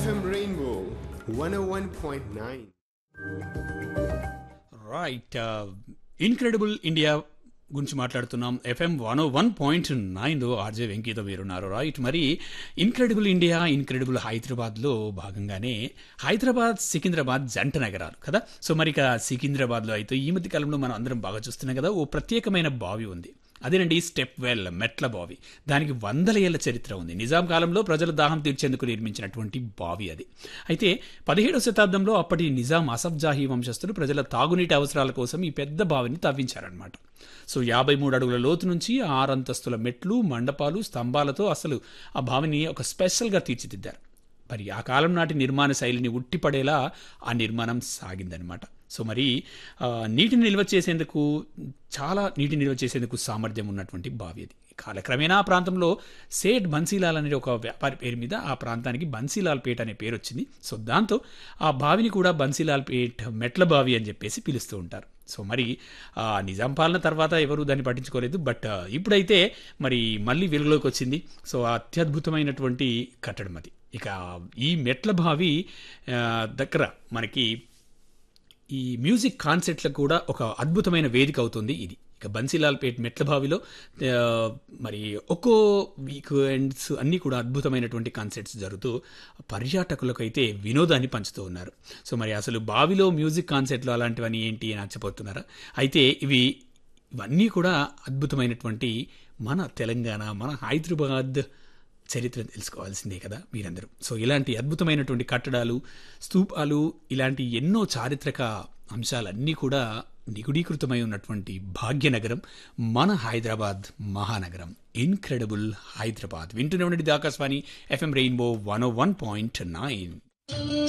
FM Rainbow 101.9. Right incredible India గురించి మాట్లాడుతున్నాం. FM 101.9లో RJ వెంకీతో మీరున్నారు. రైట్, మరి ఇన్క్రెడిబుల్ ఇండియా ఇన్క్రెడిబుల్ హైదరాబాద్లో భాగంగానే హైదరాబాద్ సికింద్రాబాద్ జంట నగరాలు కదా. సో మరి ఇక సికింద్రాబాద్లో అయితే ఈ మధ్య కాలంలో మనం అందరం బాగా చూస్తున్నాం కదా, ఓ ప్రత్యేకమైన బావి ఉంది. అదేనండి స్టెప్ వెల్, మెట్ల బావి. దానికి 100 ఏళ్ల చరిత్ర ఉంది. నిజాం కాలంలో ప్రజల దాహం తీర్చేందుకు నిర్మించినటువంటి బావి అది. అయితే 17వ శతాబ్దంలో అప్పటి నిజాం అసఫ్ జాహీ వంశస్థులు ప్రజల తాగునీటి అవసరాల కోసం ఈ పెద్ద బావిని తవ్వించారనమాట. సో 53 అడుగుల లోతు నుంచి 6 అంతస్తుల మెట్లు, మండపాలు, స్తంభాలతో అసలు ఆ బావిని ఒక స్పెషల్గా తీర్చిదిద్దారు. మరి ఆ కాలం నాటి నిర్మాణ శైలిని ఉట్టిపడేలా ఆ నిర్మాణం సాగిందనమాట. సో మరి నీటిని నిల్వ చేసేందుకు, చాలా నీటిని నిల్వ చేసేందుకు సామర్థ్యం ఉన్నటువంటి బావి అది. కాలక్రమేణా ఆ ప్రాంతంలో సేఠ్ బన్సీలాల్ అనే ఒక వ్యాపారి పేరు మీద ఆ ప్రాంతానికి బన్సీలాల్ పేట్ అనే పేరు వచ్చింది. సో దాంతో ఆ బావిని కూడా బన్సీలాల్ పేట్ మెట్ల బావి అని చెప్పేసి పిలుస్తూ ఉంటారు. సో మరి నిజాం పాలన తర్వాత ఎవరు దాన్ని పట్టించుకోలేదు. బట్ ఇప్పుడైతే మరి మళ్ళీ వెలుగులోకి వచ్చింది. సో అత్యద్భుతమైనటువంటి కట్టడం అది. ఇక ఈ మెట్ల బావి దగ్గర మనకి ఈ మ్యూజిక్ కాన్సర్ట్లకు కూడా ఒక అద్భుతమైన వేదిక అవుతుంది ఇది. ఇక బన్సీలాల్ పేట్ మెట్ల బావిలో మరి ఒక్కో వీకెండ్స్ అన్నీ కూడా అద్భుతమైనటువంటి కాన్సర్ట్స్ జరుగుతూ పర్యాటకులకు అయితే వినోదాన్ని పంచుతూ ఉన్నారు. సో మరి అసలు బావిలో మ్యూజిక్ కాన్సర్ట్లు అలాంటివన్నీ ఏంటి అని చెప్పబోతున్నారా? అయితే ఇవన్నీ కూడా అద్భుతమైనటువంటి మన తెలంగాణ, మన హైదరాబాద్ చరిత్ర తెలుసుకోవాల్సిందే కదా మీరందరూ. సో ఇలాంటి అద్భుతమైనటువంటి కట్టడాలు, స్తూపాలు, ఇలాంటి ఎన్నో చారిత్రక అంశాలన్నీ కూడా నిగుడీకృతమై ఉన్నటువంటి భాగ్యనగరం మన హైదరాబాద్ మహానగరం. ఇన్క్రెడిబుల్ హైదరాబాద్. వింటూనే ఉండండి ఆకాశవాణి FM రెయిన్బో 101.9.